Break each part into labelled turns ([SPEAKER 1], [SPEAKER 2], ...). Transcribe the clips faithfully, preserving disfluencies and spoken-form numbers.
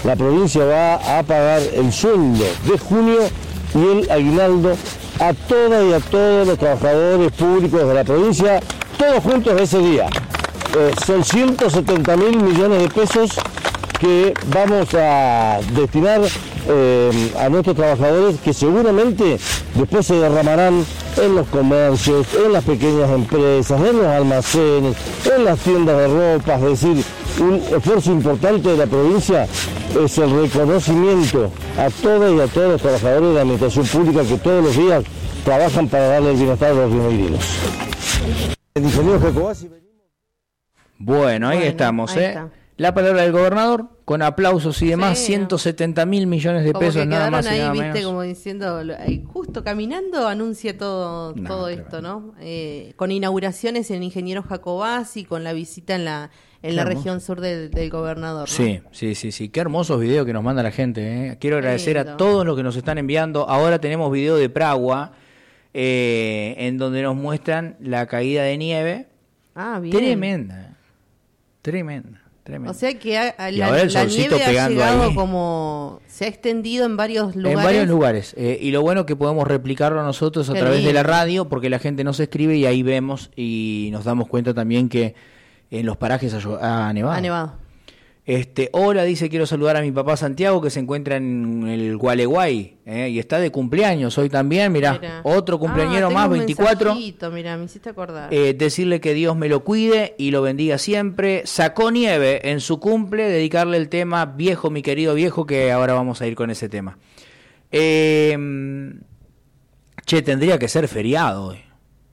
[SPEAKER 1] la provincia va a pagar el sueldo de junio y el aguinaldo a todas y a todos los trabajadores públicos de la provincia, todos juntos ese día. Eh, son ciento setenta mil millones de pesos que vamos a destinar eh, a nuestros trabajadores, que seguramente después se derramarán en los comercios, en las pequeñas empresas, en los almacenes, en las tiendas de ropa. Es decir, un esfuerzo importante de la provincia es el reconocimiento a todas y a todos los trabajadores de la administración pública que todos los días trabajan para darle el bienestar a los rionegrinos. El ingeniero Jacobasi.
[SPEAKER 2] Bueno, ahí
[SPEAKER 3] bueno,
[SPEAKER 2] estamos,
[SPEAKER 3] ahí
[SPEAKER 2] ¿eh?
[SPEAKER 3] está.
[SPEAKER 2] La palabra del gobernador, con aplausos y demás,
[SPEAKER 3] Sí,
[SPEAKER 2] ciento setenta mil millones de
[SPEAKER 3] como
[SPEAKER 2] pesos,
[SPEAKER 3] que
[SPEAKER 2] nada
[SPEAKER 3] quedaron
[SPEAKER 2] más y
[SPEAKER 3] ahí,
[SPEAKER 2] nada
[SPEAKER 3] viste,
[SPEAKER 2] menos.
[SPEAKER 3] como diciendo, lo- ahí justo caminando anuncia todo,
[SPEAKER 2] No,
[SPEAKER 3] todo
[SPEAKER 2] tremendo.
[SPEAKER 3] esto, ¿no? Eh, con inauguraciones en Ingeniero Jacobasi, con la visita en la en
[SPEAKER 2] Qué
[SPEAKER 3] la
[SPEAKER 2] hermoso.
[SPEAKER 3] región sur del, del gobernador, ¿no?
[SPEAKER 2] Sí, sí, sí, sí. Qué hermosos videos que nos manda la gente, ¿eh? Quiero agradecer
[SPEAKER 3] lindo.
[SPEAKER 2] a todos los que nos están enviando. Ahora tenemos video de Pragua, eh, en donde nos muestran la caída de nieve.
[SPEAKER 3] Ah, bien.
[SPEAKER 2] Tremenda, tremenda, tremenda.
[SPEAKER 3] O sea que ha-
[SPEAKER 2] Y
[SPEAKER 3] la,
[SPEAKER 2] ahora el
[SPEAKER 3] la
[SPEAKER 2] solcito
[SPEAKER 3] nieve ha
[SPEAKER 2] pegando
[SPEAKER 3] llegado
[SPEAKER 2] ahí.
[SPEAKER 3] como... Se ha extendido en varios lugares.
[SPEAKER 2] En varios lugares. Eh, y lo bueno es que podemos replicarlo nosotros a
[SPEAKER 3] Qué
[SPEAKER 2] través de
[SPEAKER 3] lindo.
[SPEAKER 2] la radio, porque la gente nos escribe y ahí vemos y nos damos cuenta también que en los parajes ha, llo- ha nevado.
[SPEAKER 3] Ha nevado.
[SPEAKER 2] Este, hola, dice, quiero saludar a mi papá Santiago, que se encuentra en el Gualeguay, ¿eh? Y está de cumpleaños hoy también, mirá,
[SPEAKER 3] Mirá.
[SPEAKER 2] otro cumpleañero
[SPEAKER 3] Ah, tengo
[SPEAKER 2] más,
[SPEAKER 3] un
[SPEAKER 2] veinticuatro.
[SPEAKER 3] mensajito, mirá, me hiciste acordar.
[SPEAKER 2] Eh, decirle que Dios me lo cuide y lo bendiga siempre. Sacó nieve en su cumple, dedicarle el tema Viejo, mi querido viejo, que ahora vamos a ir con ese tema. Eh, che, tendría que ser feriado hoy.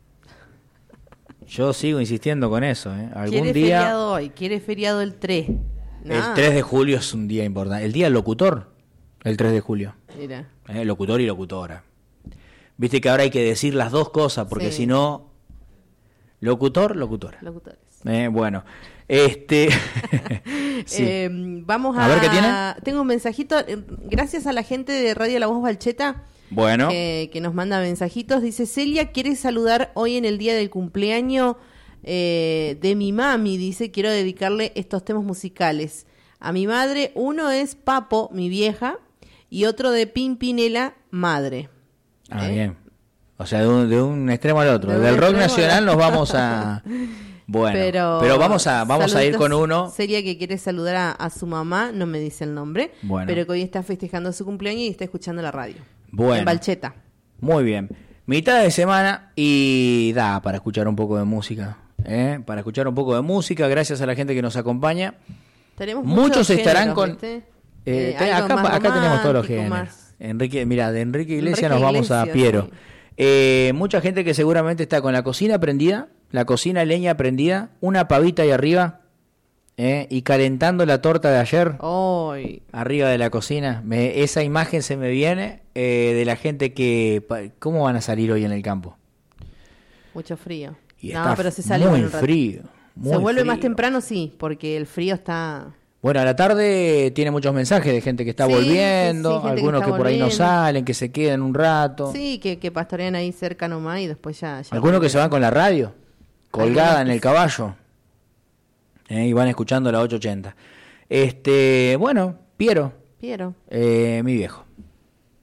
[SPEAKER 2] Yo sigo insistiendo con eso, ¿eh? Algún
[SPEAKER 3] quiere
[SPEAKER 2] día...
[SPEAKER 3] feriado hoy, quiere feriado el tres.
[SPEAKER 2] El
[SPEAKER 3] Nah,
[SPEAKER 2] tres de julio es un día importante. El día del locutor, el tres de julio.
[SPEAKER 3] Mira.
[SPEAKER 2] Eh, locutor y locutora. Viste que ahora hay que decir las dos cosas, porque
[SPEAKER 3] Sí.
[SPEAKER 2] si no... Locutor, locutora.
[SPEAKER 3] Locutores.
[SPEAKER 2] Eh, bueno, este... sí.
[SPEAKER 3] Eh, vamos a...
[SPEAKER 2] A ver, ¿qué tiene?
[SPEAKER 3] Tengo un mensajito. eh, Gracias a la gente de Radio La Voz Balcheta
[SPEAKER 2] Bueno,
[SPEAKER 3] que, que nos manda mensajitos. Dice, Celia quiere saludar hoy en el día del cumpleaños eh, de mi mami. Dice, quiero dedicarle estos temas musicales a mi madre. Uno es Papo, mi vieja, y otro de Pimpinela, madre.
[SPEAKER 2] ah,
[SPEAKER 3] ¿Eh?
[SPEAKER 2] bien. O sea, de un, de un extremo al otro.
[SPEAKER 3] De un
[SPEAKER 2] Del rock
[SPEAKER 3] extremo
[SPEAKER 2] nacional
[SPEAKER 3] al-
[SPEAKER 2] nos vamos a... Bueno, pero,
[SPEAKER 3] pero,
[SPEAKER 2] vamos a vamos a ir con
[SPEAKER 3] saluditos.
[SPEAKER 2] uno.
[SPEAKER 3] Celia, que quiere saludar a, a su mamá, no me dice el nombre,
[SPEAKER 2] Bueno.
[SPEAKER 3] pero que hoy está festejando su cumpleaños y está escuchando la radio.
[SPEAKER 2] Bueno.
[SPEAKER 3] En Balcheta.
[SPEAKER 2] Muy bien. Mitad de semana y da para escuchar un poco de música. ¿eh? Para escuchar un poco de música, gracias a la gente que nos acompaña.
[SPEAKER 3] Tenemos
[SPEAKER 2] Muchos estarán
[SPEAKER 3] géneros,
[SPEAKER 2] con...
[SPEAKER 3] ¿viste?
[SPEAKER 2] Eh,
[SPEAKER 3] Eh,
[SPEAKER 2] te-
[SPEAKER 3] algo
[SPEAKER 2] acá
[SPEAKER 3] más
[SPEAKER 2] acá tenemos todos los
[SPEAKER 3] romántico,
[SPEAKER 2] géneros.
[SPEAKER 3] más-
[SPEAKER 2] Enrique, mira, de Enrique Iglesias
[SPEAKER 3] Enrique
[SPEAKER 2] nos vamos a
[SPEAKER 3] Iglesias,
[SPEAKER 2] Piero.
[SPEAKER 3] sí.
[SPEAKER 2] Eh, mucha gente que seguramente está con la cocina prendida, la cocina leña prendida, una pavita ahí arriba, eh, y calentando la torta de ayer
[SPEAKER 3] Hoy.
[SPEAKER 2] arriba de la cocina. Me, esa imagen se me viene eh, de la gente que... pa- ¿Cómo van a salir hoy en el campo?
[SPEAKER 3] Mucho frío.
[SPEAKER 2] Y
[SPEAKER 3] no,
[SPEAKER 2] está
[SPEAKER 3] pero se sale
[SPEAKER 2] muy
[SPEAKER 3] en un rato.
[SPEAKER 2] frío.
[SPEAKER 3] Se
[SPEAKER 2] muy
[SPEAKER 3] vuelve más
[SPEAKER 2] frío.
[SPEAKER 3] temprano, sí, porque el frío está...
[SPEAKER 2] Bueno, a la tarde tiene muchos mensajes de gente que está
[SPEAKER 3] Sí,
[SPEAKER 2] volviendo,
[SPEAKER 3] sí, sí, gente que
[SPEAKER 2] algunos que,
[SPEAKER 3] está
[SPEAKER 2] por ahí no
[SPEAKER 3] volviendo.
[SPEAKER 2] salen, que se quedan un rato.
[SPEAKER 3] Sí, que, que pastorean ahí cerca nomás y después ya... ya
[SPEAKER 2] Algunos que
[SPEAKER 3] vuelven.
[SPEAKER 2] se van con la radio, colgada
[SPEAKER 3] Algunos
[SPEAKER 2] en
[SPEAKER 3] que
[SPEAKER 2] el
[SPEAKER 3] sí.
[SPEAKER 2] caballo, eh, y van escuchando la ocho ochenta. Este, bueno, Piero,
[SPEAKER 3] Piero.
[SPEAKER 2] eh, mi viejo.